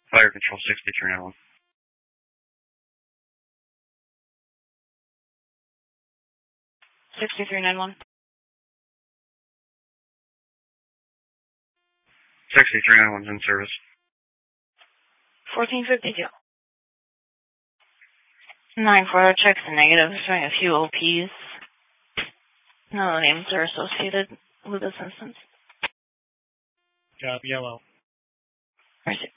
Fire Control 6391. 6391. 6391's in service. 1452. 9-4 checks and negatives, showing a few OPs. No names are associated with this instance. Job yellow. Mercy.